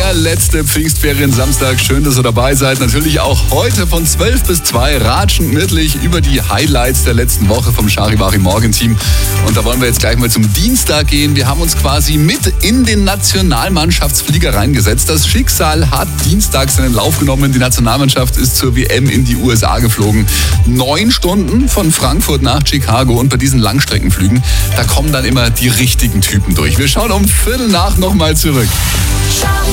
Der letzte Pfingstferien-Samstag. Schön, dass ihr dabei seid. Natürlich auch heute von 12 bis 2 ratschend mittlich über die Highlights der letzten Woche vom Charivari-Morgen-Team. Und da wollen wir jetzt gleich mal zum Dienstag gehen. Wir haben uns quasi mit in den Nationalmannschaftsflieger reingesetzt. Das Schicksal hat Dienstag seinen Lauf genommen. Die Nationalmannschaft ist zur WM in die USA geflogen. 9 Stunden von Frankfurt nach Chicago. Und bei diesen Langstreckenflügen, da kommen dann immer die richtigen Typen durch. Wir schauen um 7:15 nochmal zurück.